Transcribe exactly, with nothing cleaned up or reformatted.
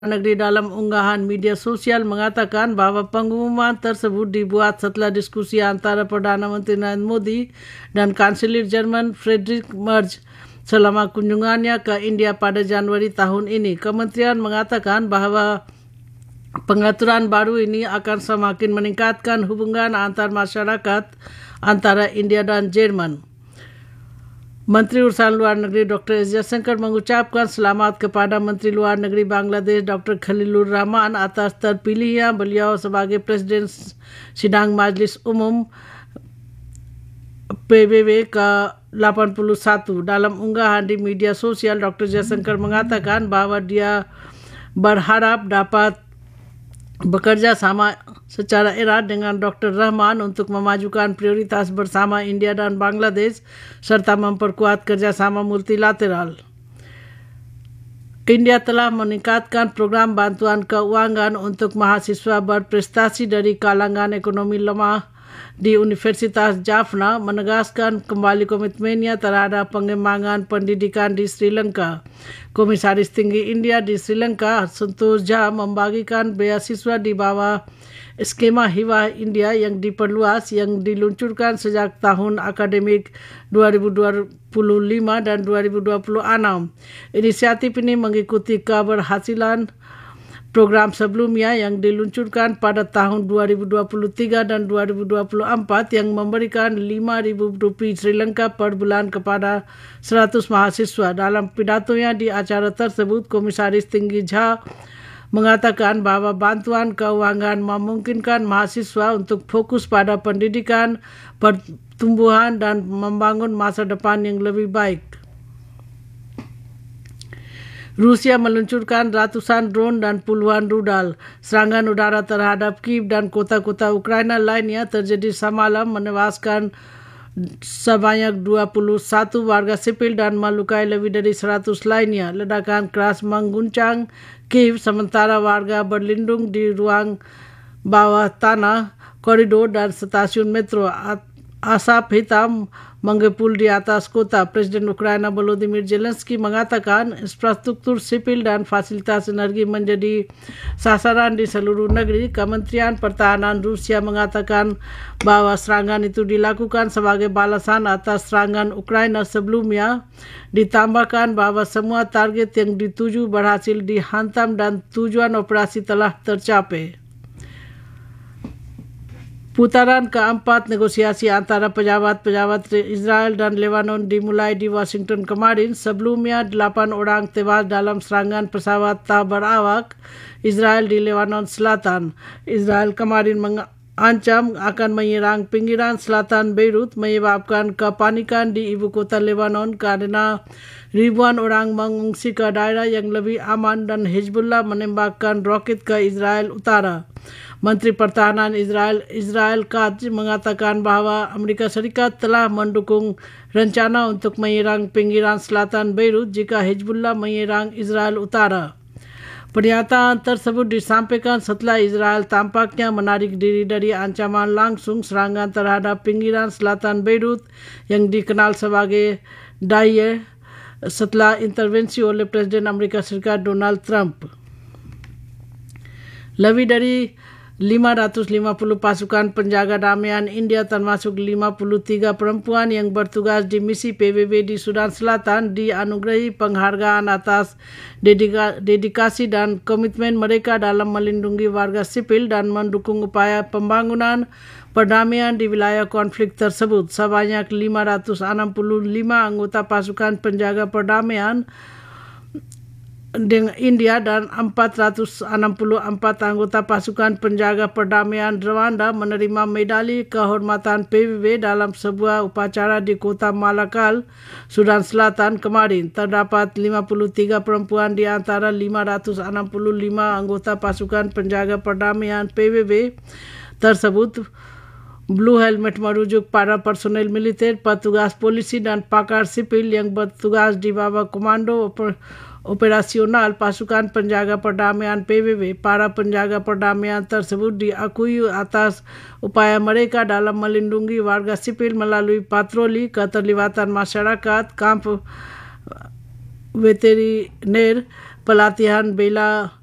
Negeri dalam unggahan media sosial mengatakan bahawa pengumuman tersebut dibuat setelah diskusi antara Perdana Menteri Narendra Modi dan Kanselir Jerman Friedrich Merz selama kunjungannya ke India pada Januari tahun ini. Kementerian mengatakan bahawa pengaturan baru ini akan semakin meningkatkan hubungan antar masyarakat antara India dan Jerman. Menteri Urusan Luar Negeri Doktor S. Jaishankar mengucapkan selamat kepada Menteri Luar Negeri Bangladesh Doktor Khalilur Rahman atas terpilihnya beliau sebagai Presiden Sidang Majlis Umum P B B ke lapan puluh satu. Dalam unggahan di media sosial, Doktor Jaishankar mengatakan bahawa dia berharap dapat bekerja sama secara erat dengan Doktor Rahman untuk memajukan prioritas bersama India dan Bangladesh serta memperkuat kerjasama multilateral. India telah meningkatkan program bantuan keuangan untuk mahasiswa berprestasi dari kalangan ekonomi lemah di Universitas Jaffna, menegaskan kembali komitmennya terhadap pengembangan pendidikan di Sri Lanka. Komisaris Tinggi India di Sri Lanka, Santosh Jha, membagikan beasiswa di bawah skema Hibah India yang diperluas yang diluncurkan sejak tahun akademik dua ribu dua puluh lima dan dua ribu dua puluh enam. Inisiatif ini mengikuti keberhasilan program sebelumnya yang diluncurkan pada tahun dua ribu dua puluh tiga dan dua ribu dua puluh empat yang memberikan lima ribu rupiah Sri Lanka per bulan kepada seratus mahasiswa. Dalam pidatonya di acara tersebut, Komisaris Tinggi Jha mengatakan bahawa bantuan keuangan memungkinkan mahasiswa untuk fokus pada pendidikan, pertumbuhan dan membangun masa depan yang lebih baik. Rusia meluncurkan ratusan drone dan puluhan rudal. Serangan udara terhadap Kiev dan kota-kota Ukraina lainnya terjadi semalam, menewaskan sebanyak dua puluh satu warga sipil dan melukai lebih dari seratus lainnya. Ledakan keras mengguncang Kiev sementara warga berlindung di ruang bawah tanah, koridor dan stasiun metro. Asap hitam mengepul di atas kota. Presiden Ukraina Volodymyr Zelensky mengatakan infrastruktur sipil dan fasilitas energi menjadi sasaran di seluruh negeri. Kementerian Pertahanan Rusia mengatakan bahawa serangan itu dilakukan sebagai balasan atas serangan Ukraina sebelumnya. Ditambahkan bahawa semua target yang dituju berhasil dihantam dan tujuan operasi telah tercapai. Putaran keempat negosiasi antara pejabat-pejabat Israel dan Lebanon dimulai di Washington kemarin. Sebelumnya, delapan orang tewas dalam serangan pesawat tak berawak Israel di Lebanon Selatan. Israel kemarin mengancam akan menyerang pinggiran selatan Beirut, menyebabkan kepanikan di ibu kota Lebanon karena ribuan orang mengungsi ke daerah yang lebih aman dan Hezbollah menembakkan roket ke Israel Utara. Menteri Pertahanan Israel Israel Katz mengatakan bahawa Amerika Serikat telah mendukung rencana untuk menyerang pinggiran selatan Beirut jika Hezbollah menyerang Israel Utara. Pernyataan tersebut disampaikan setelah Israel tampaknya menarik diri dari ancaman langsung serangan terhadap pinggiran selatan Beirut yang dikenal sebagai Daesh setelah intervensi oleh Presiden Amerika Serikat Donald Trump. Lebih dari lima ratus lima puluh pasukan penjaga damaian India termasuk lima puluh tiga perempuan yang bertugas di misi P B B di Sudan Selatan dianugerahi penghargaan atas dedika, dedikasi dan komitmen mereka dalam melindungi warga sipil dan mendukung upaya pembangunan perdamaian di wilayah konflik tersebut. Sebanyak lima ratus enam puluh lima anggota pasukan penjaga perdamaian dengan India dan empat ratus enam puluh empat anggota pasukan penjaga perdamaian Rwanda menerima medali kehormatan P B B dalam sebuah upacara di kota Malakal, Sudan Selatan kemarin. Terdapat lima puluh tiga perempuan di antara lima ratus enam puluh lima anggota pasukan penjaga perdamaian P B B tersebut. Blue Helmet merujuk para personel militer, petugas polisi dan pakar sipil yang bertugas di bawah komando oper operasional pasukan penjaga perdamaian P B B. Para penjaga perdamaian tersebut diakui atas upaya mereka dalam melindungi warga sipil melalui patroli, keterlibatan masyarakat, kamp veteriner, pelatihan bela